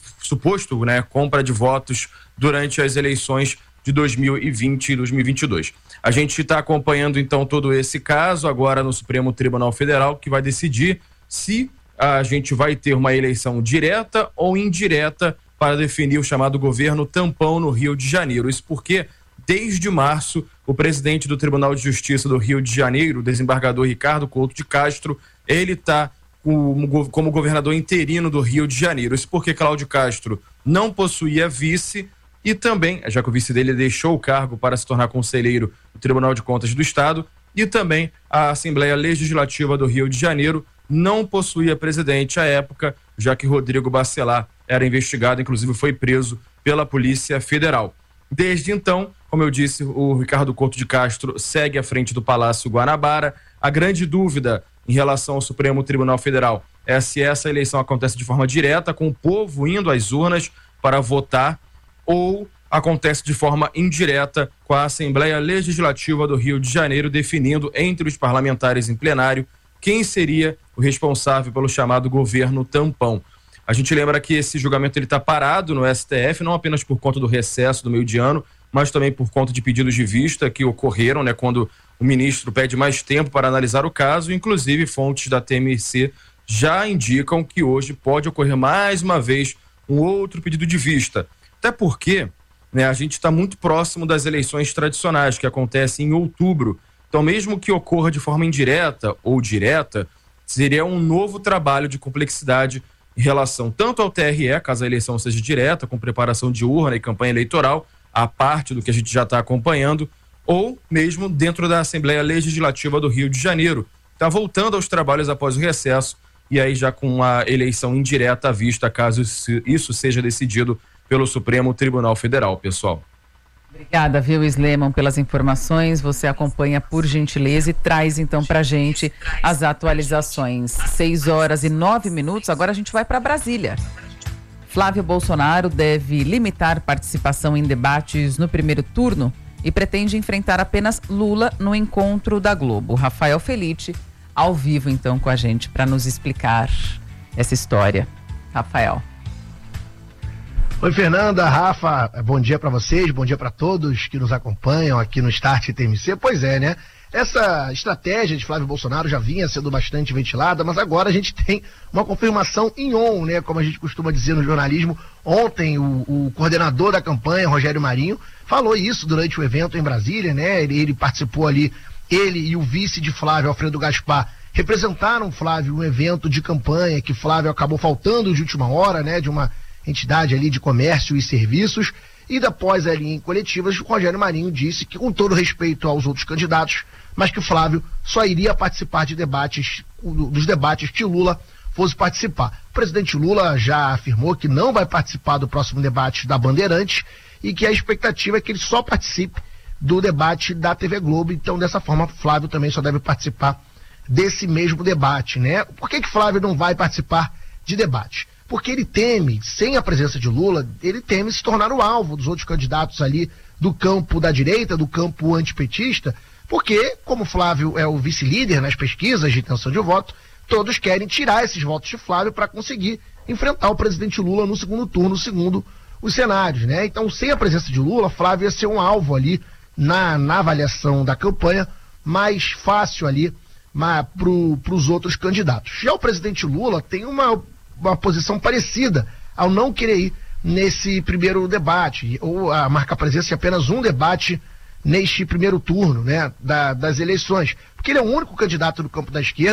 compra de votos durante as eleições de 2020 e 2022. A gente está acompanhando então todo esse caso agora no Supremo Tribunal Federal, que vai decidir se a gente vai ter uma eleição direta ou indireta para definir o chamado governo tampão no Rio de Janeiro. Isso porque desde março, o presidente do Tribunal de Justiça do Rio de Janeiro, o desembargador Ricardo Couto de Castro, ele está como governador interino do Rio de Janeiro. Isso porque Cláudio Castro não possuía vice e também, já que o vice dele deixou o cargo para se tornar conselheiro do Tribunal de Contas do Estado, e também a Assembleia Legislativa do Rio de Janeiro não possuía presidente à época, já que Rodrigo Bacelar era investigado, inclusive foi preso pela Polícia Federal. Desde então, como eu disse, o Ricardo Couto de Castro segue à frente do Palácio Guanabara. A grande dúvida em relação ao Supremo Tribunal Federal é se essa eleição acontece de forma direta, com o povo indo às urnas para votar, ou acontece de forma indireta, com a Assembleia Legislativa do Rio de Janeiro definindo entre os parlamentares em plenário quem seria o responsável pelo chamado governo tampão. A gente lembra que esse julgamento está parado no STF, não apenas por conta do recesso do meio de ano, mas também por conta de pedidos de vista que ocorreram, né, quando o ministro pede mais tempo para analisar o caso. Inclusive, fontes da TMC já indicam que hoje pode ocorrer mais uma vez um outro pedido de vista. Até porque, né, a gente está muito próximo das eleições tradicionais, que acontecem em outubro. Então, mesmo que ocorra de forma indireta ou direta, seria um novo trabalho de complexidade em relação tanto ao TRE, caso a eleição seja direta, com preparação de urna e campanha eleitoral, a parte do que a gente já está acompanhando, ou mesmo dentro da Assembleia Legislativa do Rio de Janeiro. Está voltando aos trabalhos após o recesso, e aí já com a eleição indireta à vista, caso isso seja decidido pelo Supremo Tribunal Federal, pessoal. Obrigada, viu, Sleman, pelas informações. Você acompanha por gentileza e traz então pra gente as atualizações. 6h09. Agora a gente vai para Brasília. Flávio Bolsonaro deve limitar participação em debates no primeiro turno e pretende enfrentar apenas Lula no encontro da Globo. Rafael Felice, ao vivo então com a gente para nos explicar essa história. Rafael. Oi, Fernanda, Rafa, bom dia para vocês, bom dia para todos que nos acompanham aqui no Start TMC. Pois é, né? Essa estratégia de Flávio Bolsonaro já vinha sendo bastante ventilada, mas agora a gente tem uma confirmação em on, né? Como a gente costuma dizer no jornalismo. Ontem o coordenador da campanha, Rogério Marinho, falou isso durante o evento em Brasília, né? Ele participou ali, ele e o vice de Flávio, Alfredo Gaspar, representaram Flávio um evento de campanha que Flávio acabou faltando de última hora, né? De uma entidade ali de comércio e serviços, e depois ali em coletivas, o Rogério Marinho disse que, com todo respeito aos outros candidatos, mas que o Flávio só iria participar de debates, dos debates que Lula fosse participar. O presidente Lula já afirmou que não vai participar do próximo debate da Bandeirantes e que a expectativa é que ele só participe do debate da TV Globo. Então, dessa forma, Flávio também só deve participar desse mesmo debate, né? Por que Flávio não vai participar de debate? Porque ele teme, sem a presença de Lula, ele teme se tornar o alvo dos outros candidatos ali do campo da direita, do campo antipetista, porque, como Flávio é o vice-líder nas pesquisas de intenção de voto, todos querem tirar esses votos de Flávio para conseguir enfrentar o presidente Lula no segundo turno, segundo os cenários, né? Então, sem a presença de Lula, Flávio ia ser um alvo ali na avaliação da campanha, mais fácil ali para os outros candidatos. Já o presidente Lula tem uma posição parecida ao não querer ir nesse primeiro debate, ou a marcar presença em apenas um debate neste primeiro turno, né, das eleições, porque ele é o único candidato do campo da esquerda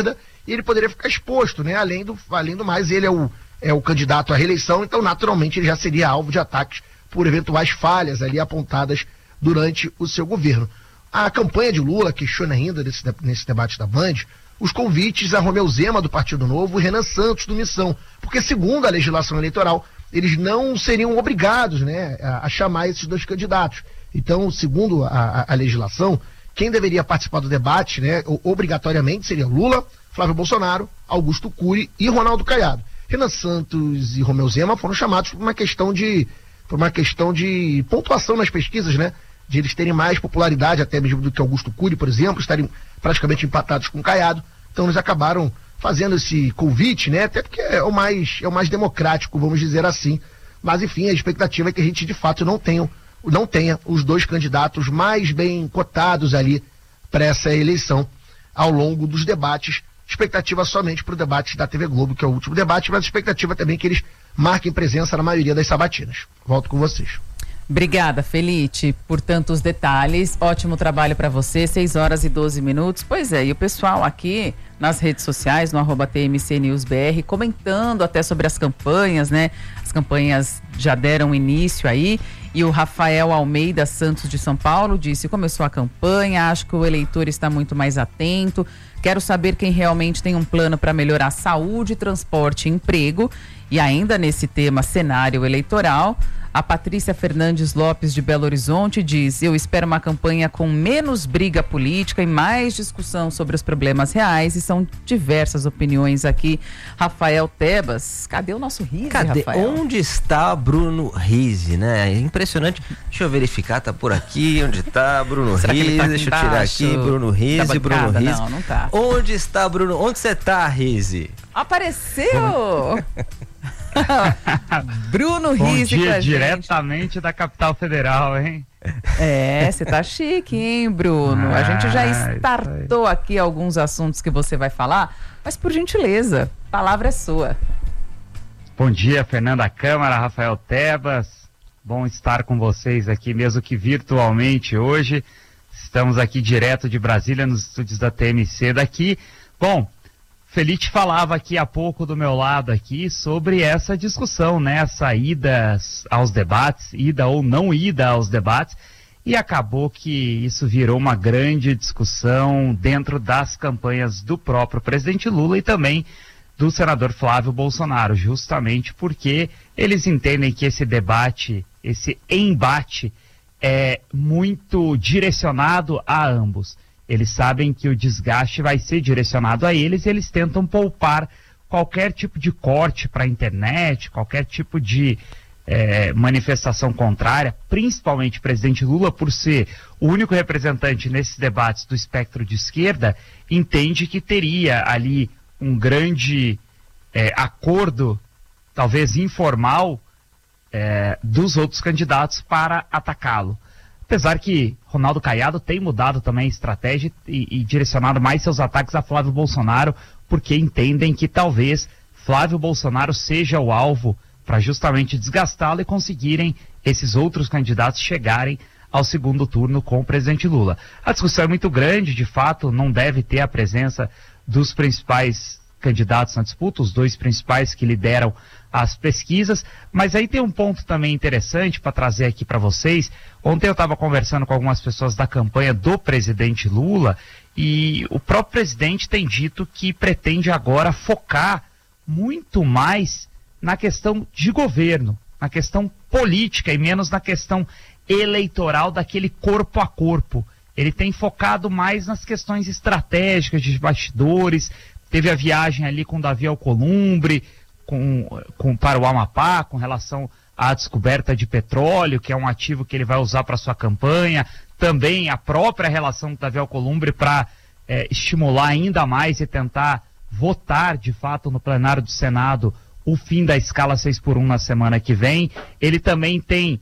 e ele poderia ficar exposto, né? Além do mais, ele é o candidato à reeleição, então naturalmente ele já seria alvo de ataques por eventuais falhas ali apontadas durante o seu governo. A campanha de Lula questiona ainda nesse debate da Band os convites a Romeu Zema do Partido Novo e Renan Santos do Missão, porque segundo a legislação eleitoral, eles não seriam obrigados, né, a chamar esses dois candidatos. Então, segundo a legislação, quem deveria participar do debate, né, obrigatoriamente seria Lula, Flávio Bolsonaro, Augusto Cury e Ronaldo Caiado. Renan Santos e Romeu Zema foram chamados por uma questão de pontuação nas pesquisas, né, de eles terem mais popularidade até mesmo do que Augusto Cury, por exemplo, estarem praticamente empatados com Caiado. Então eles acabaram fazendo esse convite, né? Até porque é o mais democrático, vamos dizer assim. Mas enfim, a expectativa é que a gente de fato não tenha os dois candidatos mais bem cotados ali para essa eleição ao longo dos debates. Expectativa somente para o debate da TV Globo, que é o último debate, mas expectativa também que eles marquem presença na maioria das sabatinas. Volto com vocês. Obrigada, Felite, por tantos detalhes. Ótimo trabalho para você, 6h12. Pois é, e o pessoal aqui nas redes sociais, no @TMCNewsBR, comentando até sobre as campanhas, né? As campanhas já deram início aí. E o Rafael Almeida Santos de São Paulo disse: começou a campanha, acho que o eleitor está muito mais atento. Quero saber quem realmente tem um plano para melhorar saúde, transporte e emprego. E ainda nesse tema cenário eleitoral, a Patrícia Fernandes Lopes de Belo Horizonte diz: eu espero uma campanha com menos briga política e mais discussão sobre os problemas reais. E são diversas opiniões aqui. Rafael Tebas, cadê o nosso Rizzi, Rafael? Onde está Bruno Rizzi, né? É impressionante. Deixa eu verificar, tá por aqui. Onde está Bruno Rizzi? Tá, deixa eu tirar aqui. Bruno Rizzi, Bruno Rizzi. Não tá. Onde está Bruno? Onde você tá, Rizzi? Apareceu! Bruno Rizzi com a gente. Diretamente da capital federal, hein? É, você tá chique, hein, Bruno? A gente já startou aqui alguns assuntos que você vai falar, mas por gentileza, a palavra é sua. Bom dia, Fernanda Câmara, Rafael Tebas. Bom estar com vocês aqui, mesmo que virtualmente hoje. Estamos aqui direto de Brasília, nos estúdios da TMC daqui. Bom, Felite falava aqui há pouco do meu lado aqui sobre essa discussão, né? Essa ida aos debates, ida ou não ida aos debates, e acabou que isso virou uma grande discussão dentro das campanhas do próprio presidente Lula e também do senador Flávio Bolsonaro, justamente porque eles entendem que esse debate, esse embate é muito direcionado a ambos. Eles sabem que o desgaste vai ser direcionado a eles e eles tentam poupar qualquer tipo de corte para a internet, qualquer tipo de manifestação contrária, principalmente o presidente Lula, por ser o único representante nesses debates do espectro de esquerda, entende que teria ali um grande acordo, talvez informal, dos outros candidatos para atacá-lo. Apesar que Ronaldo Caiado tem mudado também a estratégia e direcionado mais seus ataques a Flávio Bolsonaro, porque entendem que talvez Flávio Bolsonaro seja o alvo para justamente desgastá-lo e conseguirem esses outros candidatos chegarem ao segundo turno com o presidente Lula. A discussão é muito grande, de fato, não deve ter a presença dos principais candidatos na disputa, os dois principais que lideram as pesquisas, mas aí tem um ponto também interessante para trazer aqui para vocês. Ontem eu estava conversando com algumas pessoas da campanha do presidente Lula e o próprio presidente tem dito que pretende agora focar muito mais na questão de governo, na questão política e menos na questão eleitoral daquele corpo a corpo. Ele tem focado mais nas questões estratégicas de bastidores. Teve a viagem ali com Davi Alcolumbre, para o Amapá, com relação à descoberta de petróleo, que é um ativo que ele vai usar para sua campanha. Também a própria relação com Davi Alcolumbre para estimular ainda mais e tentar votar, de fato, no plenário do Senado o fim da escala 6x1 na semana que vem. Ele também tem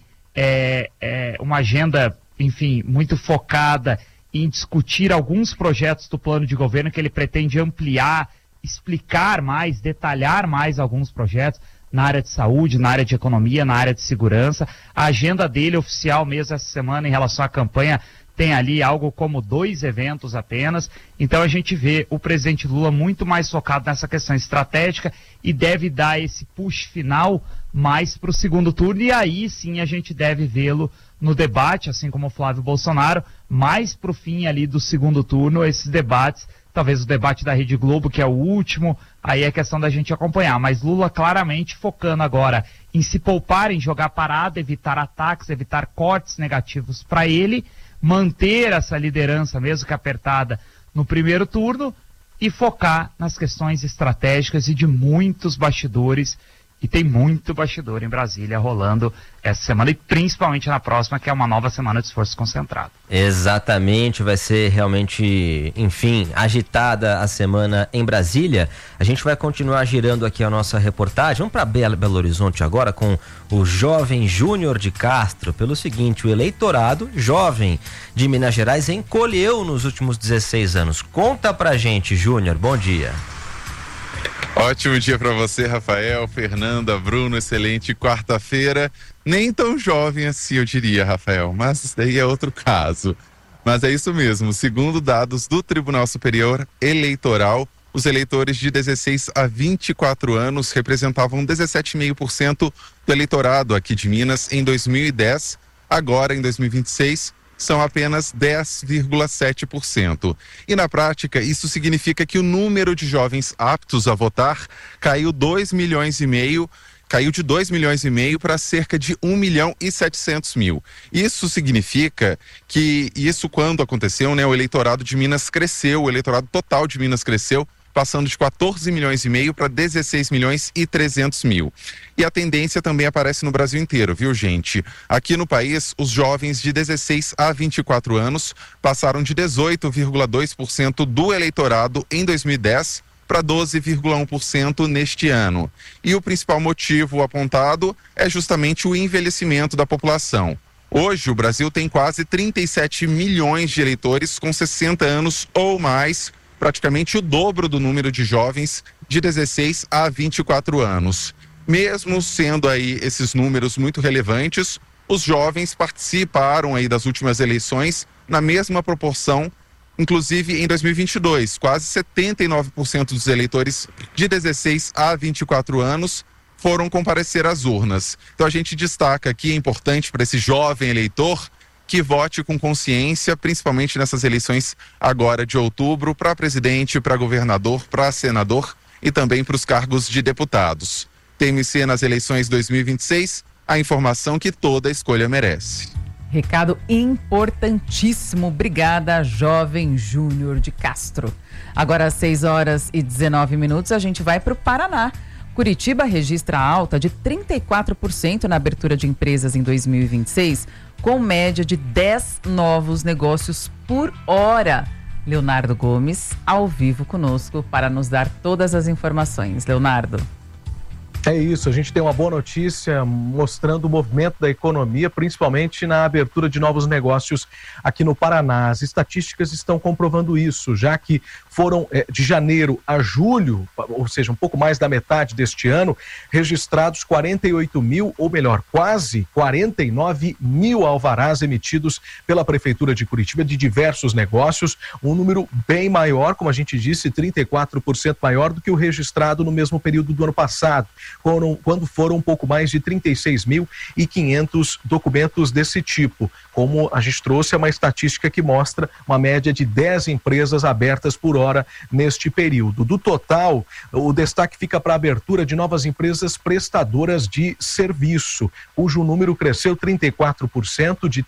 uma agenda, enfim, muito focada em discutir alguns projetos do plano de governo que ele pretende ampliar, explicar mais, detalhar mais alguns projetos na área de saúde, na área de economia, na área de segurança. A agenda dele oficial mesmo essa semana em relação à campanha tem ali algo como 2 eventos apenas. Então a gente vê o presidente Lula muito mais focado nessa questão estratégica e deve dar esse push final mais para o segundo turno, e aí sim a gente deve vê-lo no debate, assim como o Flávio Bolsonaro, mais para o fim ali do segundo turno, esses debates, talvez o debate da Rede Globo, que é o último, aí é questão da gente acompanhar, mas Lula claramente focando agora em se poupar, em jogar parado, evitar ataques, evitar cortes negativos para ele, manter essa liderança, mesmo que apertada, no primeiro turno, e focar nas questões estratégicas e de muitos bastidores. E tem muito bastidor em Brasília rolando essa semana e principalmente na próxima, que é uma nova semana de esforço concentrado. Exatamente, vai ser realmente, enfim, agitada a semana em Brasília. A gente vai continuar girando aqui a nossa reportagem. Vamos para Belo Horizonte agora com o jovem Júnior de Castro. Pelo seguinte, o eleitorado jovem de Minas Gerais encolheu nos últimos 16 anos. Conta pra gente, Júnior, bom dia. Ótimo dia para você, Rafael, Fernanda, Bruno, excelente quarta-feira. Nem tão jovem assim, eu diria, Rafael, mas isso daí é outro caso. Mas é isso mesmo, segundo dados do Tribunal Superior Eleitoral, os eleitores de 16 a 24 anos representavam 17,5% do eleitorado aqui de Minas em 2010. Agora, em 2026, são apenas 10,7%. E na prática, isso significa que o número de jovens aptos a votar caiu de 2 milhões e meio para cerca de 1.700.000. Isso significa que quando aconteceu, né, o eleitorado de Minas cresceu, o eleitorado total de Minas cresceu, passando de 14 milhões e meio para 16 milhões e 300 mil. E a tendência também aparece no Brasil inteiro, viu, gente? Aqui no país, os jovens de 16 a 24 anos passaram de 18,2% do eleitorado em 2010 para 12,1% neste ano. E o principal motivo apontado é justamente o envelhecimento da população. Hoje, o Brasil tem quase 37 milhões de eleitores com 60 anos ou mais, praticamente o dobro do número de jovens de 16 a 24 anos. Mesmo sendo aí esses números muito relevantes, os jovens participaram aí das últimas eleições na mesma proporção, inclusive em 2022, quase 79% dos eleitores de 16 a 24 anos foram comparecer às urnas. Então a gente destaca aqui, é importante para esse jovem eleitor que vote com consciência, principalmente nessas eleições agora de outubro, para presidente, para governador, para senador e também para os cargos de deputados. TMC nas eleições 2026, a informação que toda escolha merece. Recado importantíssimo. Obrigada, jovem Júnior de Castro. Agora às 6h19, a gente vai para o Paraná. Curitiba registra alta de 34% na abertura de empresas em 2026, com média de 10 novos negócios por hora. Leonardo Gomes, ao vivo conosco, para nos dar todas as informações. Leonardo. É isso, a gente tem uma boa notícia mostrando o movimento da economia, principalmente na abertura de novos negócios aqui no Paraná. As estatísticas estão comprovando isso, já que foram de janeiro a julho, ou seja, um pouco mais da metade deste ano, registrados 48 mil, ou melhor, quase 49 mil alvarás emitidos pela Prefeitura de Curitiba de diversos negócios, um número bem maior, como a gente disse, 34% maior do que o registrado no mesmo período do ano passado, quando foram um pouco mais de 36.500 documentos desse tipo. Como a gente trouxe, é uma estatística que mostra uma média de 10 empresas abertas por hora neste período. Do total, o destaque fica para a abertura de novas empresas prestadoras de serviço, cujo número cresceu 34%, de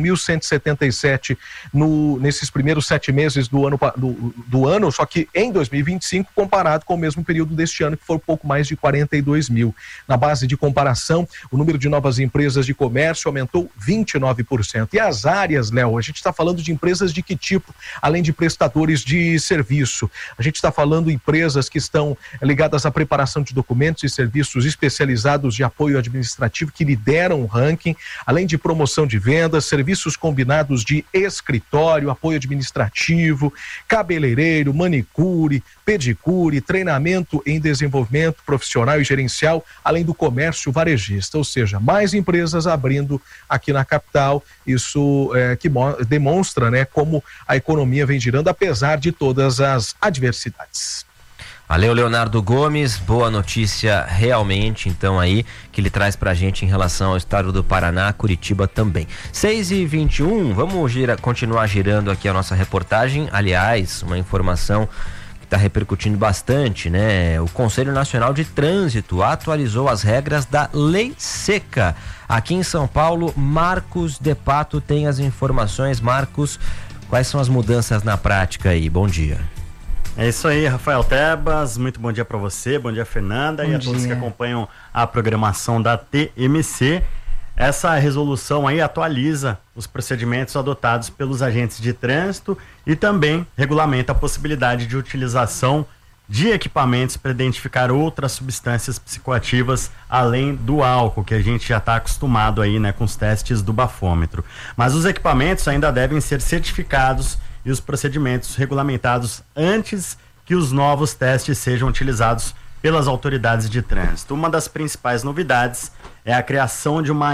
31.177 nesses primeiros 7 meses do ano, só que em 2025, comparado com o mesmo período deste ano, que foi um pouco mais de 42 mil. Na base de comparação, o número de novas empresas de comércio aumentou 29%. E as áreas, Léo, a gente está falando de empresas de que tipo? Além de prestadores de serviço, a gente está falando de empresas que estão ligadas à preparação de documentos e serviços especializados de apoio administrativo que lideram o ranking, além de promoção de vendas, serviços combinados de escritório, apoio administrativo, cabeleireiro, manicure, pedicure, treinamento em desenvolvimento profissional e gerenciamento residencial, além do comércio varejista, ou seja, mais empresas abrindo aqui na capital. Isso que demonstra, né, como a economia vem girando apesar de todas as adversidades. Valeu, Leonardo Gomes, boa notícia realmente, então, aí, que ele traz pra gente em relação ao estado do Paraná, Curitiba também. 6h21, vamos continuar girando aqui a nossa reportagem. Aliás, uma informação que está repercutindo bastante, né? O Conselho Nacional de Trânsito atualizou as regras da Lei Seca. Aqui em São Paulo, Marcos de Pato tem as informações. Marcos, quais são as mudanças na prática aí? Bom dia. É isso aí, Rafael Tebas, muito bom dia para você, bom dia, Fernanda, e a todos que acompanham a programação da TMC. Essa resolução aí atualiza os procedimentos adotados pelos agentes de trânsito e também regulamenta a possibilidade de utilização de equipamentos para identificar outras substâncias psicoativas além do álcool, que a gente já está acostumado aí, né, com os testes do bafômetro. Mas os equipamentos ainda devem ser certificados e os procedimentos regulamentados antes que os novos testes sejam utilizados pelas autoridades de trânsito. Uma das principais novidades é a criação de uma